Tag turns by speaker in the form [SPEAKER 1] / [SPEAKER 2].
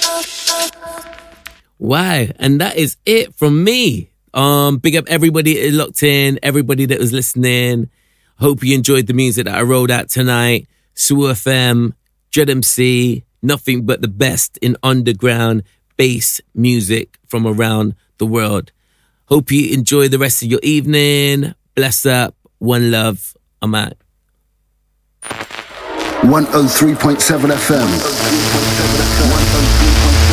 [SPEAKER 1] Wow, and that is it from me. Big up everybody that locked in, everybody that was listening. Hope you enjoyed the music that I rolled out tonight. Sue FM, Dread MC, nothing but the best in underground bass music from around the world. Hope you enjoy the rest of your evening. Bless up, one love. I'm out.
[SPEAKER 2] 103.7 FM.